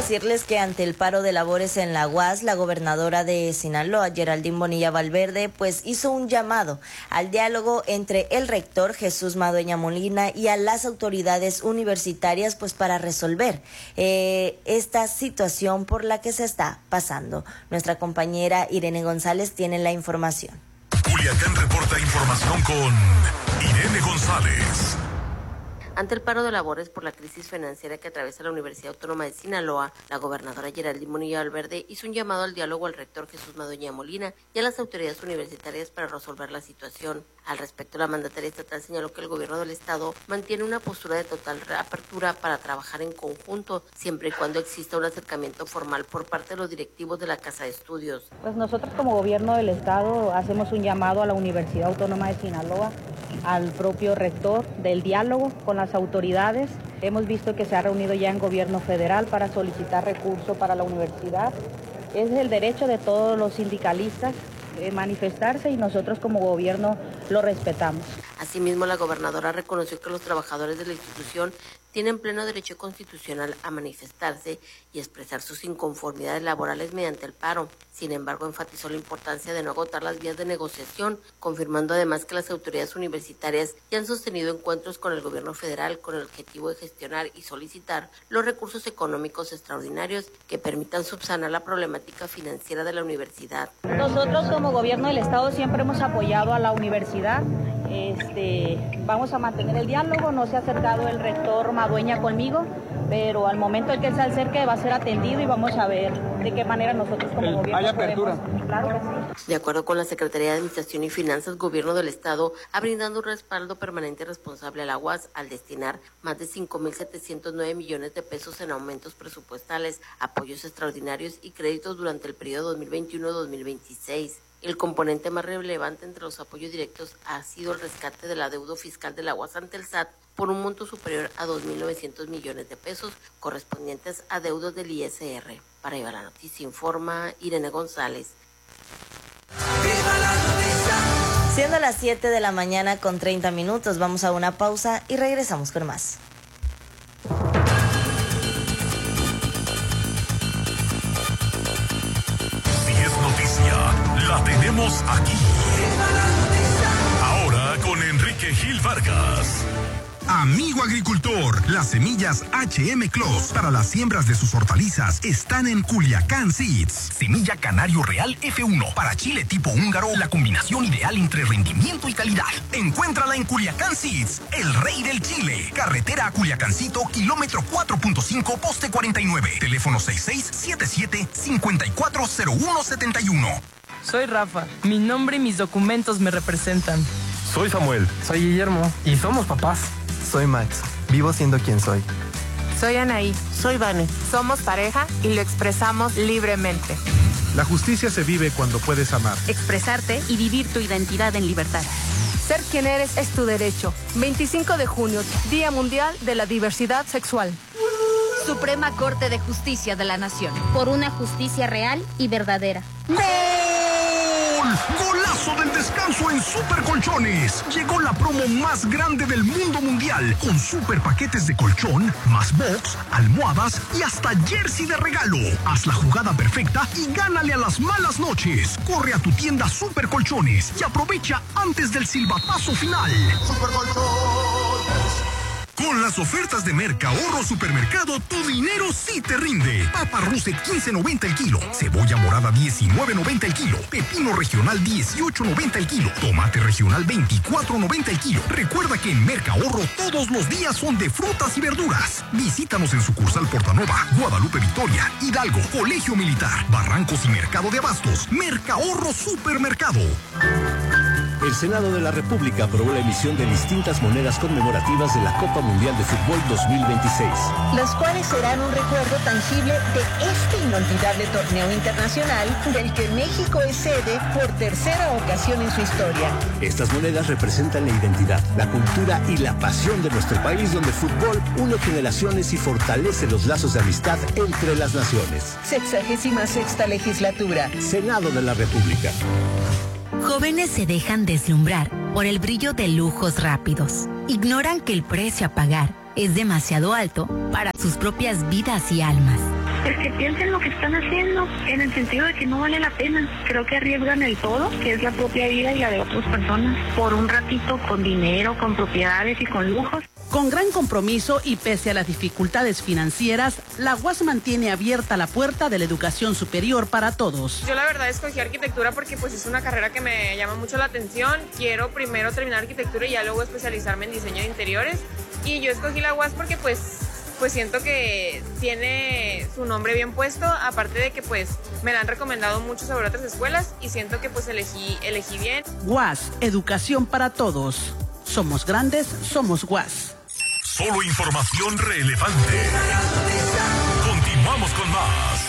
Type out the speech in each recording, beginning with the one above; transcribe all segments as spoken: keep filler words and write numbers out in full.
decirles que ante el paro de labores en la U A S, la gobernadora de Sinaloa, Geraldine Bonilla Valverde, pues hizo un llamado al diálogo entre el rector Jesús Madueña Molina y a las autoridades universitarias, pues para resolver eh, esta situación por la que se está pasando. Nuestra compañera Irene González tiene la información. Culiacán reporta información con Irene González. Ante el paro de labores por la crisis financiera que atraviesa la Universidad Autónoma de Sinaloa, la gobernadora Geraldine Bonilla Valverde hizo un llamado al diálogo al rector Jesús Madueña Molina y a las autoridades universitarias para resolver la situación. Al respecto, la mandataria estatal señaló que el gobierno del estado mantiene una postura de total reapertura para trabajar en conjunto, siempre y cuando exista un acercamiento formal por parte de los directivos de la Casa de Estudios. Pues nosotros como gobierno del estado hacemos un llamado a la Universidad Autónoma de Sinaloa, al propio rector, del diálogo con las autoridades. Hemos visto que se ha reunido ya en gobierno federal para solicitar recursos para la universidad. Es el derecho de todos los sindicalistas eh, manifestarse y nosotros como gobierno lo respetamos. Asimismo, la gobernadora reconoció que los trabajadores de la institución tienen pleno derecho constitucional a manifestarse y expresar sus inconformidades laborales mediante el paro. Sin embargo, enfatizó la importancia de no agotar las vías de negociación, confirmando además que las autoridades universitarias ya han sostenido encuentros con el gobierno federal con el objetivo de gestionar y solicitar los recursos económicos extraordinarios que permitan subsanar la problemática financiera de la universidad. Nosotros como gobierno del estado siempre hemos apoyado a la universidad. Este, vamos a mantener el diálogo, no se ha acercado el rector Madueña conmigo, pero al momento en que él se acerque va a ser atendido y vamos a ver de qué manera nosotros como el, gobierno ¿hay apertura? Podemos, claro que sí. De acuerdo con la Secretaría de Administración y Finanzas, Gobierno del Estado ha brindado un respaldo permanente y responsable a la U A S al destinar más de cinco mil setecientos nueve millones de pesos en aumentos presupuestales, apoyos extraordinarios y créditos durante el periodo dos mil veintiuno a dos mil veintiséis. El componente más relevante entre los apoyos directos ha sido el rescate del adeudo fiscal de la U A S ante el S A T por un monto superior a dos mil novecientos millones de pesos correspondientes a adeudos del I S R. Para llevar la noticia informa Irene González. Siendo las siete de la mañana con treinta minutos, vamos a una pausa y regresamos con más. La tenemos aquí. Ahora con Enrique Gil Vargas. Amigo agricultor, las semillas H M Clos para las siembras de sus hortalizas están en Culiacán Seeds. Semilla Canario Real F uno para chile tipo húngaro, la combinación ideal entre rendimiento y calidad. Encuéntrala en Culiacán Seeds, el rey del chile. Carretera a Culiacancito, kilómetro cuatro punto cinco, poste cuarenta y nueve. Teléfono seis seis siete siete, cinco cuatro cero uno siete uno. Soy Rafa, mi nombre y mis documentos me representan. Soy Samuel. Soy Guillermo. Y somos papás. Soy Max, vivo siendo quien soy. Soy Anaí. Soy Vane. Somos pareja y lo expresamos libremente. La justicia se vive cuando puedes amar, expresarte y vivir tu identidad en libertad. Ser quien eres es tu derecho. veinticinco de junio, Día Mundial de la Diversidad Sexual. Suprema Corte de Justicia de la Nación. Por una justicia real y verdadera. ¡Gol! ¡Golazo del descanso en Super Colchones! Llegó la promo más grande del mundo mundial, con super paquetes de colchón, más box, almohadas y hasta jersey de regalo. Haz la jugada perfecta y gánale a las malas noches. Corre a tu tienda Super Colchones y aprovecha antes del silbatazo final. Super Colchones. Con las ofertas de Mercahorro Supermercado, tu dinero sí te rinde. Papa Russe quince noventa el kilo, cebolla morada diecinueve noventa el kilo, pepino regional dieciocho noventa el kilo, tomate regional veinticuatro noventa el kilo. Recuerda que en Mercahorro todos los días son de frutas y verduras. Visítanos en sucursal Portanova, Guadalupe Victoria, Hidalgo, Colegio Militar, Barrancos y Mercado de Abastos. Mercahorro Supermercado. El Senado de la República aprobó la emisión de distintas monedas conmemorativas de la Copa Mundial de Fútbol dos mil veintiséis. Las cuales serán un recuerdo tangible de este inolvidable torneo internacional del que México es sede por tercera ocasión en su historia. Estas monedas representan la identidad, la cultura y la pasión de nuestro país, donde el fútbol une generaciones y fortalece los lazos de amistad entre las naciones. Sexagésima sexta legislatura. Senado de la República. Jóvenes se dejan deslumbrar por el brillo de lujos rápidos. Ignoran que el precio a pagar es demasiado alto para sus propias vidas y almas. Pues que piensen lo que están haciendo, en el sentido de que no vale la pena. Creo que arriesgan el todo, que es la propia vida y la de otras personas, por un ratito con dinero, con propiedades y con lujos. Con gran compromiso y pese a las dificultades financieras, la U A S mantiene abierta la puerta de la educación superior para todos. Yo la verdad escogí arquitectura porque pues es una carrera que me llama mucho la atención. Quiero primero terminar arquitectura y ya luego especializarme en diseño de interiores. Y yo escogí la U A S porque pues, pues siento que tiene su nombre bien puesto, aparte de que pues me la han recomendado mucho sobre otras escuelas y siento que pues elegí, elegí bien. U A S, educación para todos. Somos grandes, somos U A S. Solo información relevante. Continuamos con más.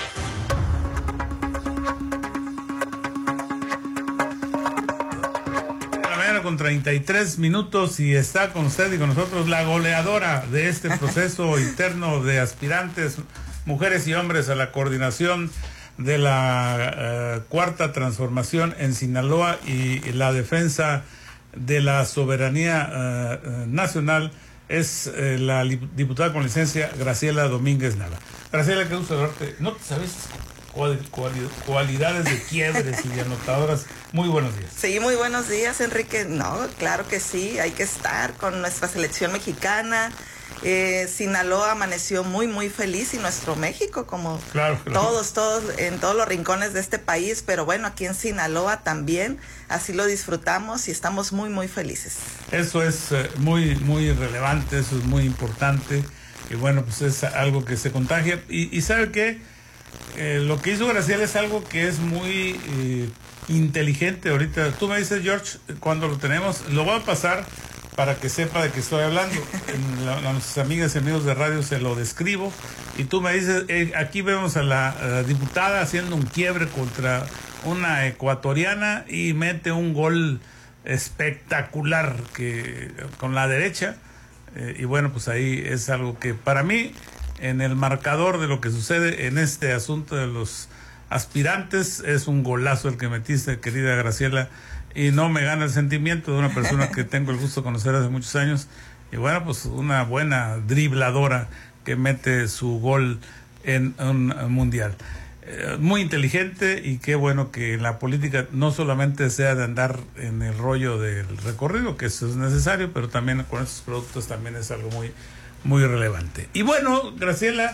La mañana con treinta y tres minutos y está con usted y con nosotros la goleadora de este proceso interno de aspirantes, mujeres y hombres a la coordinación de la uh, cuarta transformación en Sinaloa y, y la defensa de la soberanía uh, uh, nacional. Es eh, la diputada con licencia Graciela Domínguez Nava. Graciela, qué gusto verte. ¿No te sabes cual, cual, cualidades de quiebres y de anotadoras? Muy buenos días. Sí, muy buenos días, Enrique. No, claro que sí, hay que estar con nuestra selección mexicana. Eh, Sinaloa amaneció muy, muy feliz y nuestro México, como claro, claro. todos, todos, en todos los rincones de este país, pero bueno, aquí en Sinaloa también, así lo disfrutamos y estamos muy, muy felices. Eso es eh, muy, muy relevante, eso es muy importante y bueno, pues es algo que se contagia y, y ¿sabe qué? Eh, lo que hizo Graciela es algo que es muy eh, inteligente ahorita. Tú me dices, George, cuando lo tenemos, lo voy a pasar para que sepa de qué estoy hablando. En la, a nuestras amigas y amigos de radio se lo describo y tú me dices, eh, aquí vemos a la, a la diputada haciendo un quiebre contra una ecuatoriana y mete un gol espectacular que con la derecha eh, y bueno, pues ahí es algo que para mí en el marcador de lo que sucede en este asunto de los aspirantes es un golazo el que metiste, querida Graciela, y no me gana el sentimiento de una persona que tengo el gusto de conocer hace muchos años y bueno, pues una buena dribladora que mete su gol en un mundial. Eh, muy inteligente y qué bueno que la política no solamente sea de andar en el rollo del recorrido, que eso es necesario, pero también con estos productos también es algo muy, muy relevante. Y bueno, Graciela,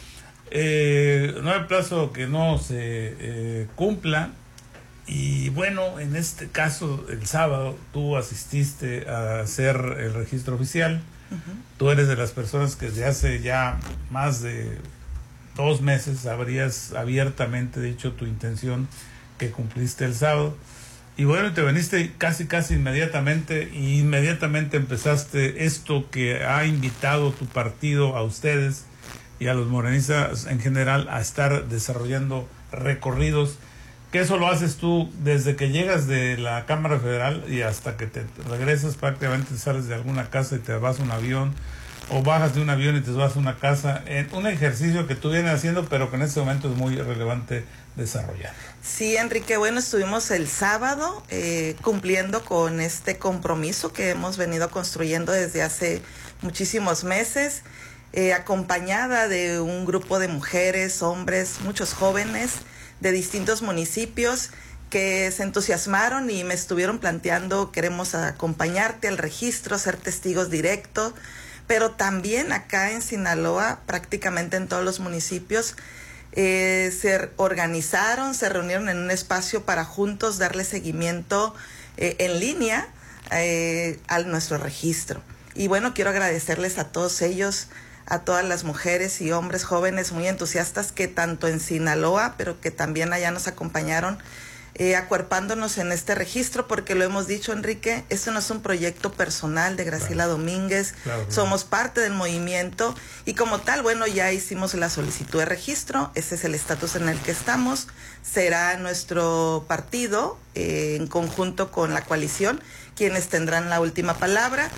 eh, no hay plazo que no se eh, cumpla. Y bueno, en este caso, el sábado, tú asististe a hacer el registro oficial. Uh-huh. Tú eres de las personas que desde hace ya más de dos meses habrías abiertamente dicho tu intención que cumpliste el sábado. Y bueno, te veniste casi, casi inmediatamente, y inmediatamente empezaste esto que ha invitado tu partido a ustedes y a los morenistas en general a estar desarrollando recorridos. Que eso lo haces tú desde que llegas de la Cámara Federal y hasta que te regresas, prácticamente sales de alguna casa y te vas a un avión, o bajas de un avión y te vas a una casa, en un ejercicio que tú vienes haciendo, pero que en este momento es muy relevante desarrollar. Sí, Enrique, bueno, estuvimos el sábado eh, cumpliendo con este compromiso que hemos venido construyendo desde hace muchísimos meses, eh, acompañada de un grupo de mujeres, hombres, muchos jóvenes, de distintos municipios que se entusiasmaron y me estuvieron planteando, queremos acompañarte al registro, ser testigos directos, pero también acá en Sinaloa, prácticamente en todos los municipios, eh, se organizaron, se reunieron en un espacio para juntos darle seguimiento eh, en línea eh, a nuestro registro. Y bueno, quiero agradecerles a todos ellos, a todas las mujeres y hombres jóvenes muy entusiastas que tanto en Sinaloa, pero que también allá nos acompañaron, eh, acuerpándonos en este registro, porque lo hemos dicho, Enrique, esto no es un proyecto personal de Graciela claro. Domínguez, claro, claro. Somos parte del movimiento y como tal, bueno, ya hicimos la solicitud de registro, ese es el estatus en el que estamos, será nuestro partido, eh, en conjunto con la coalición, quienes tendrán la última palabra.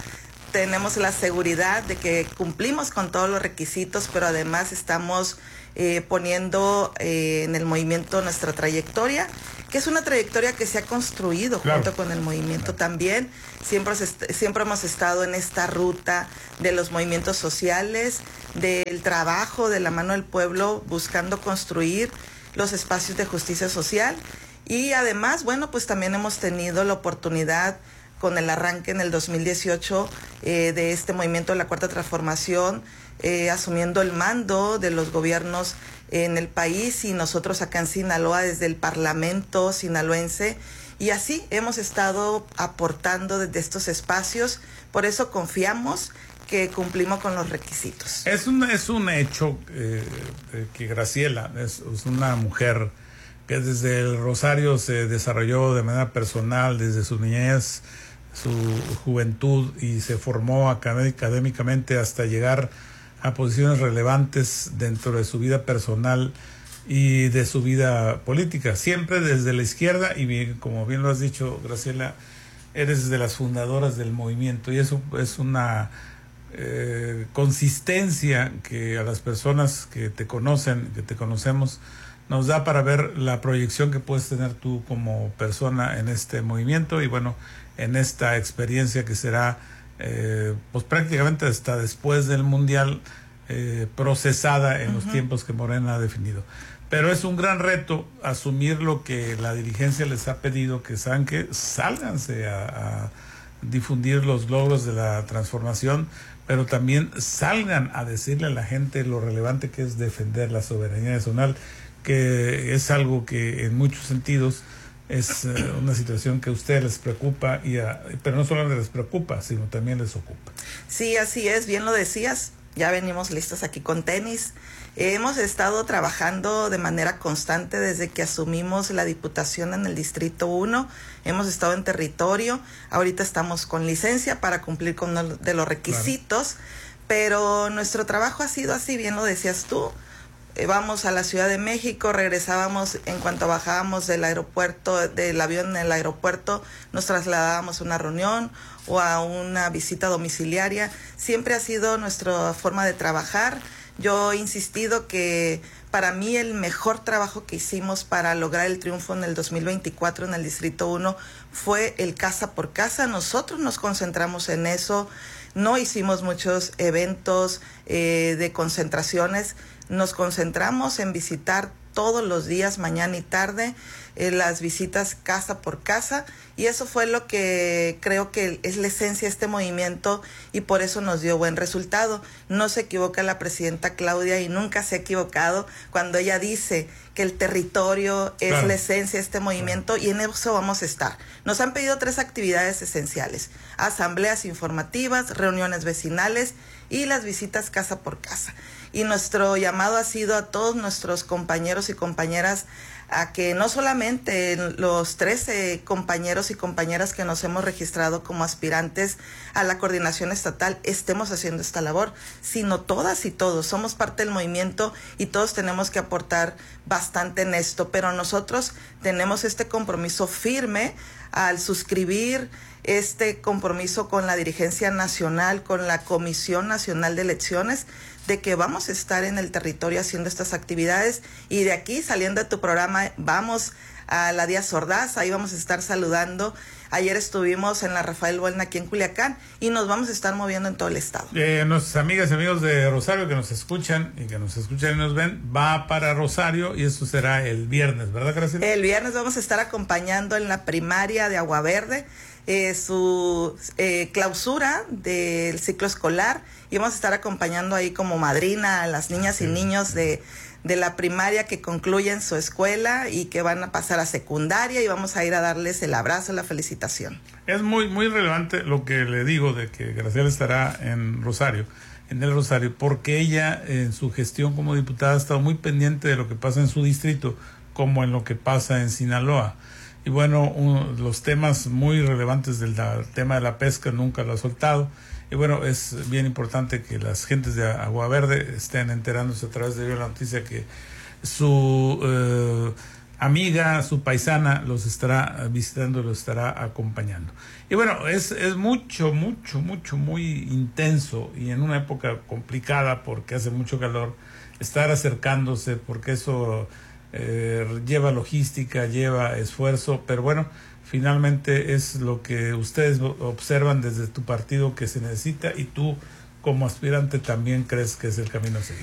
tenemos la seguridad de que cumplimos con todos los requisitos, pero además estamos eh, poniendo eh, en el movimiento nuestra trayectoria, que es una trayectoria que se ha construido claro. junto con el movimiento también. Siempre, siempre hemos estado en esta ruta de los movimientos sociales, del trabajo de la mano del pueblo, buscando construir los espacios de justicia social. Y además, bueno, pues también hemos tenido la oportunidad con el arranque en el dos mil dieciocho eh, de este movimiento de la Cuarta Transformación, eh, asumiendo el mando de los gobiernos en el país y nosotros acá en Sinaloa desde el Parlamento sinaloense. Y así hemos estado aportando desde estos espacios, por eso confiamos que cumplimos con los requisitos. Es un, es un hecho eh, que Graciela es, es una mujer que desde el Rosario se desarrolló de manera personal, desde su niñez, su juventud, y se formó académicamente hasta llegar a posiciones relevantes dentro de su vida personal y de su vida política, siempre desde la izquierda, y bien, como bien lo has dicho, Graciela, eres de las fundadoras del movimiento, y eso es una eh, consistencia que a las personas que te conocen, que te conocemos, nos da para ver la proyección que puedes tener tú como persona en este movimiento y bueno, en esta experiencia que será eh, pues prácticamente hasta después del Mundial eh, procesada en uh-huh. los tiempos que Morena ha definido. Pero es un gran reto asumir lo que la dirigencia les ha pedido, que saben que sálganse a, a difundir los logros de la transformación, pero también salgan a decirle a la gente lo relevante que es defender la soberanía nacional, que es algo que en muchos sentidos es uh, una situación que a ustedes les preocupa, y a, pero no solo les preocupa, sino también les ocupa. Sí, así es, bien lo decías, ya venimos listos aquí con tenis. Eh, hemos estado trabajando de manera constante desde que asumimos la diputación en el Distrito uno, hemos estado en territorio, ahorita estamos con licencia para cumplir con uno de los requisitos, claro. Pero nuestro trabajo ha sido así, bien lo decías tú. Vamos a la Ciudad de México, regresábamos, en cuanto bajábamos del aeropuerto, del avión en el aeropuerto, nos trasladábamos a una reunión o a una visita domiciliaria. Siempre ha sido nuestra forma de trabajar. Yo he insistido que para mí el mejor trabajo que hicimos para lograr el triunfo en el dos mil veinticuatro en el Distrito uno fue el casa por casa. Nosotros nos concentramos en eso, no hicimos muchos eventos eh, de concentraciones. Nos concentramos en visitar todos los días, mañana y tarde, eh, las visitas casa por casa, y eso fue lo que creo que es la esencia de este movimiento, y por eso nos dio buen resultado. No se equivoca la presidenta Claudia, y nunca se ha equivocado cuando ella dice que el territorio es claro. la esencia de este movimiento, claro. y en eso vamos a estar. Nos han pedido tres actividades esenciales: asambleas informativas, reuniones vecinales y las visitas casa por casa. Y nuestro llamado ha sido a todos nuestros compañeros y compañeras a que no solamente los trece compañeros y compañeras que nos hemos registrado como aspirantes a la coordinación estatal estemos haciendo esta labor, sino todas y todos. Somos parte del movimiento y todos tenemos que aportar bastante en esto, pero nosotros tenemos este compromiso firme al suscribir este compromiso con la dirigencia nacional, con la Comisión Nacional de Elecciones, de que vamos a estar en el territorio haciendo estas actividades, y de aquí, saliendo de tu programa, vamos a la Díaz Ordaz, ahí vamos a estar saludando. Ayer estuvimos en la Rafael Buelna aquí en Culiacán, y nos vamos a estar moviendo en todo el estado. Eh, nuestras amigas y amigos de Rosario que nos escuchan y que nos escuchan y nos ven, va para Rosario, y eso será el viernes, ¿verdad, Graciela? El viernes vamos a estar acompañando en la primaria de Agua Verde eh, su eh, clausura del ciclo escolar, y vamos a estar acompañando ahí como madrina a las niñas sí. y niños de de la primaria que concluyen su escuela y que van a pasar a secundaria, y vamos a ir a darles el abrazo, la felicitación. Es muy muy relevante lo que le digo de que Graciela estará en Rosario, en el Rosario, porque ella en su gestión como diputada ha estado muy pendiente de lo que pasa en su distrito, como en lo que pasa en Sinaloa. Y bueno, uno, los temas muy relevantes del la, tema de la pesca nunca lo ha soltado. Y bueno, es bien importante que las gentes de Agua Verde estén enterándose a través de la noticia que su eh, amiga, su paisana, los estará visitando, los estará acompañando. Y bueno, es, es mucho, mucho, mucho, muy intenso y en una época complicada porque hace mucho calor, estar acercándose porque eso eh, lleva logística, lleva esfuerzo, pero bueno, finalmente es lo que ustedes observan desde tu partido que se necesita y tú como aspirante también crees que es el camino a seguir.